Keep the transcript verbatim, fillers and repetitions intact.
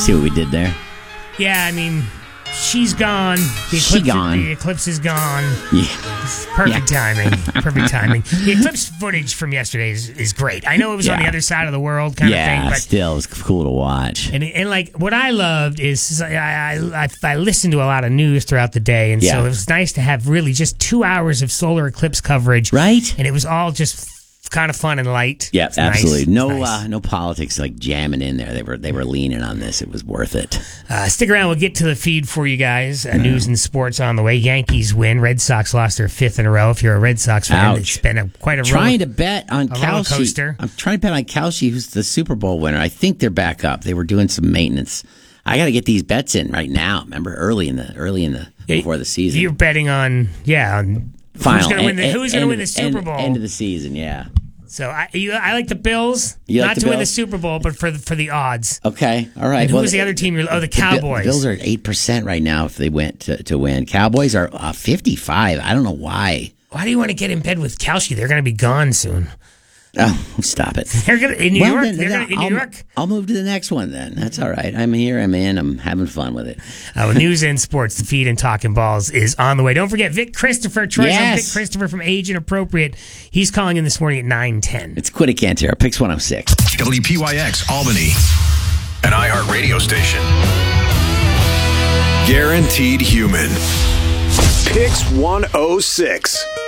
See what we did there? Yeah, I mean, she's gone. The eclipse, She gone. The eclipse is gone. Yeah. Perfect Yeah. timing. Perfect timing. The eclipse footage from yesterday is, is great. I know it was on Yeah. the other side of the world kind yeah, of thing, but still, it was cool to watch. And, and like what I loved is I, I, I, I listened to a lot of news throughout the day, and Yeah. so it was nice to have really just two hours of solar eclipse coverage, Right? And it was all just kind of fun and light. Yeah, It's nice. absolutely. It's No, nice. uh, no politics like jamming in there. They were they were leaning on this. It was worth it. Uh, stick around. We'll get to the feed for you guys. Uh, news and sports on the way. Yankees win. Red Sox lost their fifth in a row. If you're a Red Sox fan, Ouch. it's been a, quite a Trying roller, to bet on a roller Kelce. coaster. I'm trying to bet on Kelce, who's the Super Bowl winner. I think they're back up. They were doing some maintenance. I got to get these bets in right now. Remember, early in the early in the before the season. You're betting on yeah on Final. who's going to win the End- who's going to end win the of Super end- Bowl. End of the season, yeah. So I you, I like the Bills, You like not the to win the Bills? Super Bowl, but for the, for the odds. Okay, all right. And who Well, was the other team? you're- Oh, the Bi- Cowboys. Bills are at eight percent right now if they went to, to win. Cowboys are uh, fifty-five. I don't know why. Why do you want to get in bed with Kelce? They're going to be gone soon. Oh, stop it. They're going to in New Well, York. then- They're then gonna, in I'll, New York. I'll move to the next one then. That's all right. I'm here. I'm in. I'm having fun with it. Uh, well, news and sports, the feed and talking balls is on the way. Don't forget Vic Christopher. Troy's on Yes. Vic Christopher from Age Inappropriate. He's calling in this morning at nine ten. It's Quiddy Cantera, Pix one oh six. W P Y X Albany, an iHeart radio station. Guaranteed human. Pix one oh six.